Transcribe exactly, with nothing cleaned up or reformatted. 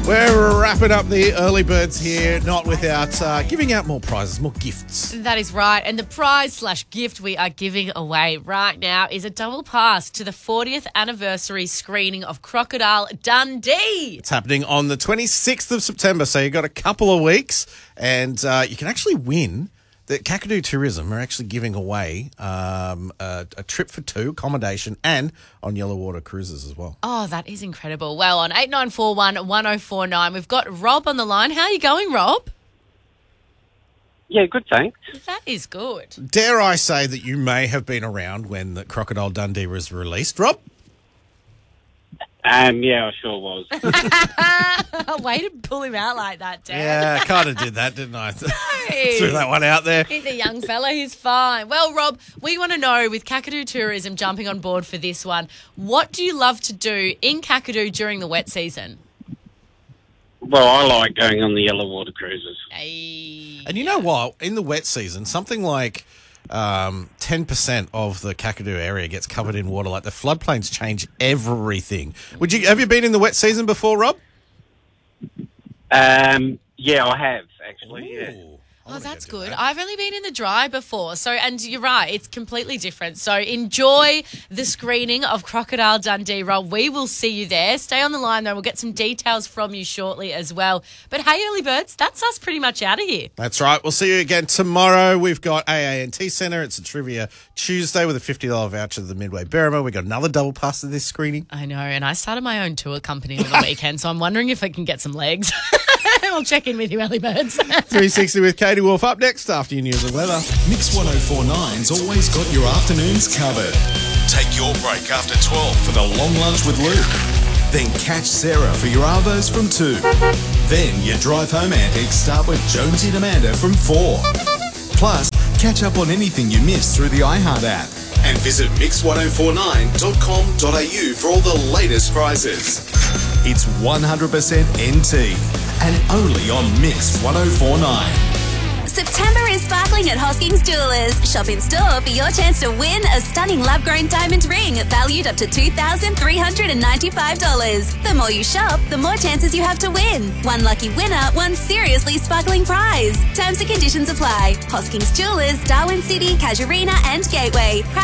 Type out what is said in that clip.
We're wrapping up the early birds here, not without uh, giving out more prizes, more gifts. That is right. And the prize slash gift we are giving away right now is a double pass to the fortieth anniversary screening of Crocodile Dundee. It's happening on the twenty-sixth of September, so you've got a couple of weeks, and uh, you can actually win. The Kakadu Tourism are actually giving away um, a, a trip for two, accommodation, and on Yellow Water cruises as well. Oh, that is incredible. Well, on eight nine four one, one oh four nine, we've got Rob on the line. How are you going, Rob? Yeah, good, thanks. That is good. Dare I say that you may have been around when the Crocodile Dundee was released, Rob? Um, yeah, I sure was. Way to pull him out like that, Dan. Yeah, I kind of did that, didn't I? Hey. Threw that one out there. He's a young fella. He's fine. Well, Rob, we want to know, with Kakadu Tourism jumping on board for this one, what do you love to do in Kakadu during the wet season? Well, I like going on the Yellow Water cruises. Hey. And you know what? In the wet season, something like um, ten percent of the Kakadu area gets covered in water. Like the floodplains change everything. Would you have you been in the wet season before, Rob? Um, yeah, I have, actually, yeah. Ooh. Oh, that's good. I've only been in the dry before. So, and you're right, it's completely different. So enjoy the screening of Crocodile Dundee, Rob. We will see you there. Stay on the line, though. We'll get some details from you shortly as well. But hey, early birds, that's us pretty much out of here. That's right. We'll see you again tomorrow. We've got A A N T Centre. It's a Trivia Tuesday with a fifty dollars voucher to the Midway Berrima. We've got another double pass to this screening. I know, and I started my own tour company on the weekend, so I'm wondering if I can get some legs. I'll check in with you, early birds. three sixty with Katie Wolf up next after your news and weather. Mix one oh four nine's always got your afternoons covered. Take your break after twelve for the long lunch with Luke. Then catch Sarah for your Arvos from two. Then your drive home antics start with Jonesy and Amanda from four. Plus, catch up on anything you missed through the iHeart app. And visit mix one oh four nine dot com dot a u for all the latest prizes. It's one hundred percent N T and only on Mix one oh four nine. September is sparkling at Hoskings Jewelers. Shop in store for your chance to win a stunning lab-grown diamond ring valued up to two thousand three hundred ninety-five dollars. The more you shop, the more chances you have to win. One lucky winner, one seriously sparkling prize. Terms and conditions apply. Hoskings Jewelers, Darwin City, Casuarina and Gateway. Proud